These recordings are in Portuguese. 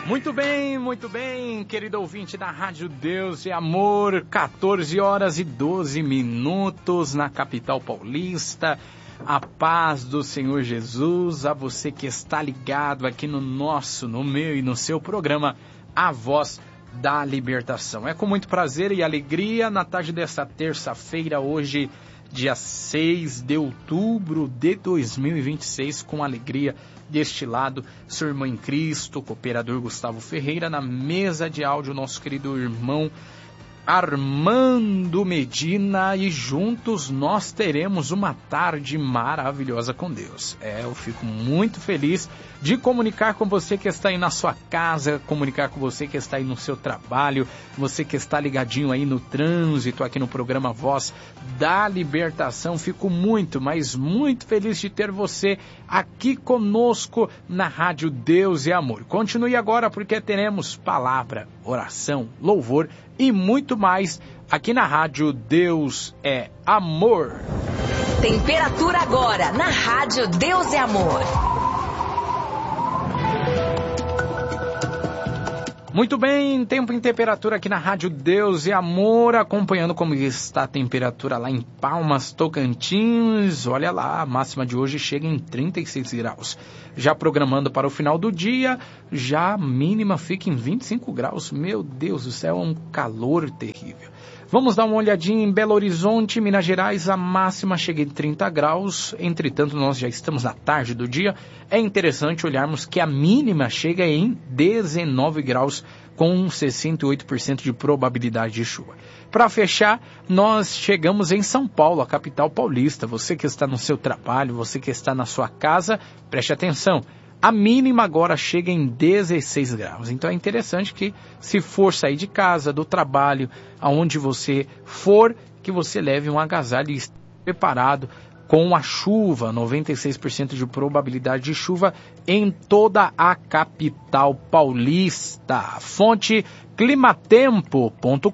Muito bem, querido ouvinte da Rádio Deus e Amor, 14 horas e 12 minutos na capital paulista. A paz do Senhor Jesus, a você que está ligado aqui no meu e no seu programa, A Voz da Libertação. É com muito prazer e alegria, na tarde desta terça-feira, hoje, dia 6 de outubro de 2026, com alegria deste lado, seu irmão em Cristo, cooperador Gustavo Ferreira, na mesa de áudio, nosso querido irmão Armando Medina, e juntos nós teremos uma tarde maravilhosa com Deus. Eu fico muito feliz de comunicar com você que está aí na sua casa, comunicar com você que está aí no seu trabalho, você que está ligadinho aí no trânsito, aqui no programa Voz da Libertação. Fico muito, mas muito feliz de ter você aqui conosco na Rádio Deus e Amor. Continue agora, porque teremos palavra, oração, louvor e muito mais aqui na Rádio Deus é Amor. Temperatura agora na Rádio Deus é Amor. Muito bem, tempo em temperatura aqui na Rádio Deus e Amor, acompanhando como está a temperatura lá em Palmas, Tocantins. Olha lá, a máxima de hoje chega em 36 graus. Já programando para o final do dia, já a mínima fica em 25 graus. Meu Deus do céu, é um calor terrível. Vamos dar uma olhadinha em Belo Horizonte, Minas Gerais, a máxima chega em 30 graus, entretanto nós já estamos na tarde do dia. É interessante olharmos que a mínima chega em 19 graus, com 68% de probabilidade de chuva. Para fechar, nós chegamos em São Paulo, a capital paulista. Você que está no seu trabalho, você que está na sua casa, preste atenção. A mínima agora chega em 16 graus. Então é interessante que, se for sair de casa, do trabalho, aonde você for, que você leve um agasalho e esteja preparado com a chuva, 96% de probabilidade de chuva em toda a capital paulista. Fonte climatempo.com.br.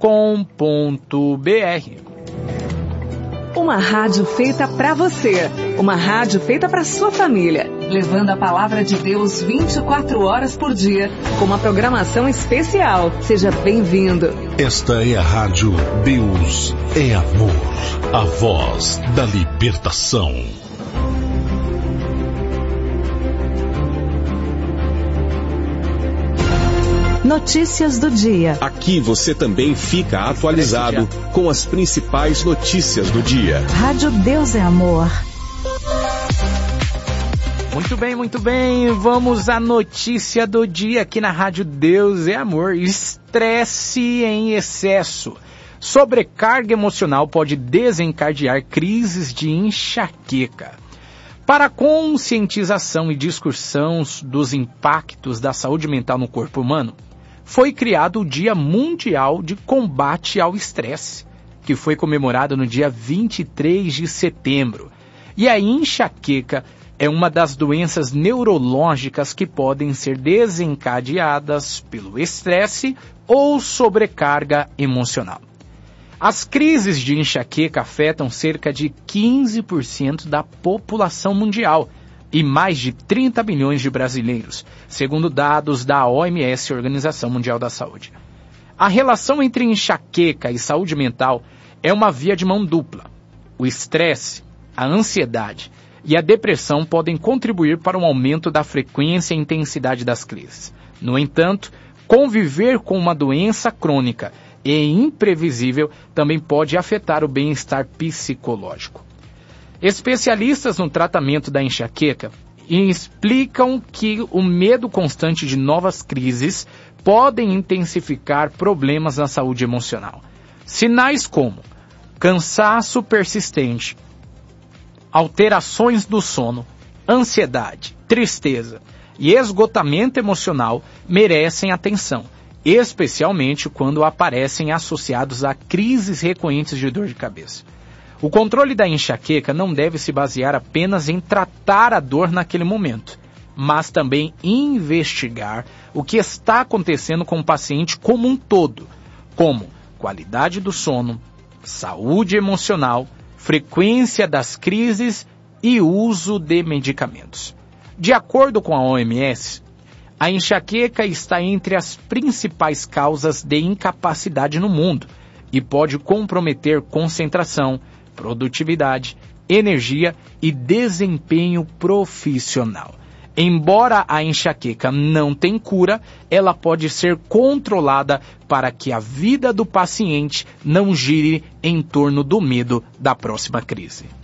Uma rádio feita para você, uma rádio feita para sua família, levando a palavra de Deus 24 horas por dia, com uma programação especial. Seja bem-vindo. Esta é a Rádio Deus é Amor, a voz da libertação. Notícias do dia. Aqui você também fica atualizado com as principais notícias do dia. Rádio Deus é Amor. Muito bem. Vamos à notícia do dia aqui na Rádio Deus é Amor. Estresse em excesso. Sobrecarga emocional pode desencadear crises de enxaqueca. Para a conscientização e discussão dos impactos da saúde mental no corpo humano, foi criado o Dia Mundial de Combate ao Estresse, que foi comemorado no dia 23 de setembro. E a enxaqueca é uma das doenças neurológicas que podem ser desencadeadas pelo estresse ou sobrecarga emocional. As crises de enxaqueca afetam cerca de 15% da população mundial e mais de 30 milhões de brasileiros, segundo dados da OMS, Organização Mundial da Saúde. A relação entre enxaqueca e saúde mental é uma via de mão dupla. O estresse, a ansiedade e a depressão podem contribuir para um aumento da frequência e intensidade das crises. No entanto, conviver com uma doença crônica e imprevisível também pode afetar o bem-estar psicológico. Especialistas no tratamento da enxaqueca explicam que o medo constante de novas crises podem intensificar problemas na saúde emocional. Sinais como cansaço persistente, alterações do sono, ansiedade, tristeza e esgotamento emocional merecem atenção, especialmente quando aparecem associados a crises recorrentes de dor de cabeça. O controle da enxaqueca não deve se basear apenas em tratar a dor naquele momento, mas também investigar o que está acontecendo com o paciente como um todo, como qualidade do sono, saúde emocional, frequência das crises e uso de medicamentos. De acordo com a OMS, A enxaqueca está entre as principais causas de incapacidade no mundo e pode comprometer concentração, produtividade, energia e desempenho profissional. Embora a enxaqueca não tenha cura, ela pode ser controlada para que a vida do paciente não gire em torno do medo da próxima crise.